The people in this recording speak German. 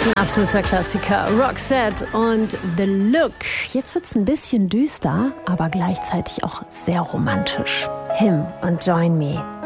Absoluter Klassiker. Roxette und The Look. Jetzt wird's ein bisschen düster, aber gleichzeitig auch sehr romantisch. Him und Join Me.